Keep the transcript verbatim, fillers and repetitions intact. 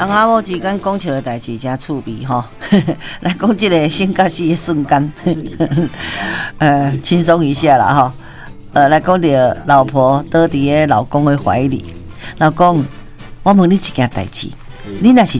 翁仔某之间讲笑的代志真趣味吼，来讲这个生甲死的瞬间，呃，轻松一下啦吼。呃，来讲到老婆倒伫个老公的怀里，老公，我问你一件代志，你若是